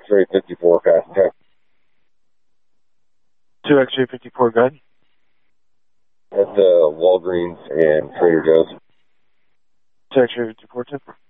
X-ray 54 fast 10. 2 X-ray 54 gun. At Walgreens and Trader Joe's. 2 X-ray 54 10.